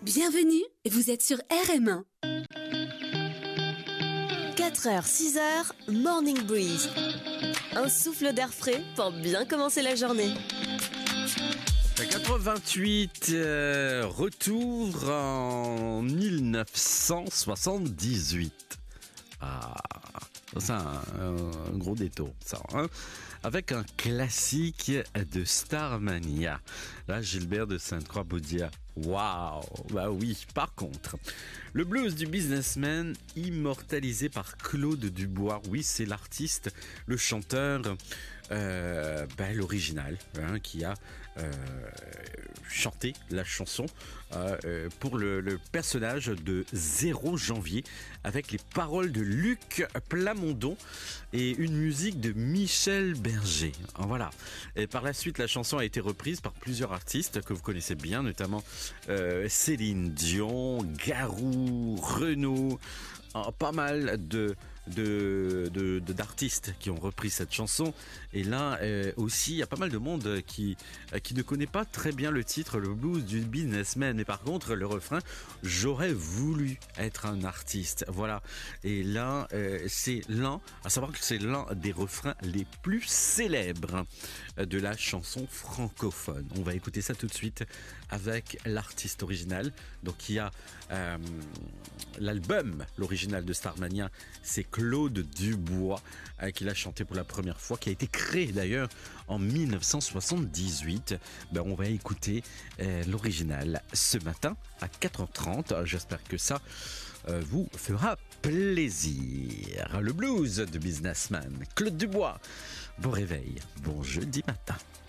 Bienvenue, vous êtes sur RM1. 4h, 6h, Morning Breeze. Un souffle d'air frais pour bien commencer la journée. 4h28, retour en 1978. Ah, c'est un gros détour, ça, hein, avec un classique de Starmania. Là, Gilbert de Sainte-Croix-Baudière. Waouh, bah oui. Par contre, le blues du businessman immortalisé par Claude Dubois. Oui, c'est l'artiste, le chanteur, l'original, hein, qui a chanté la chanson pour le personnage de 0 janvier, avec les paroles de Luc Plamondon et une musique de Michel Berger. Voilà. Et par la suite, la chanson a été reprise par plusieurs artistes que vous connaissez bien, notamment Céline Dion, Garou, Renaud, pas mal d'artistes qui ont repris cette chanson. Et là aussi, il y a pas mal de monde qui ne connaît pas très bien le titre, le blues du businessman. Mais par contre, le refrain, j'aurais voulu être un artiste. Voilà. Et là, à savoir que c'est l'un des refrains les plus célèbres de la chanson francophone. On va écouter ça tout de suite avec l'artiste original. Donc il y a l'original de Starmania, c'est Claude Dubois qui l'a chanté pour la première fois, qui a été créé d'ailleurs en 1978. On va écouter l'original ce matin à 4h30. J'espère que ça vous fera plaisir. Le blues de businessman, Claude Dubois. Bon réveil, bon jeudi matin.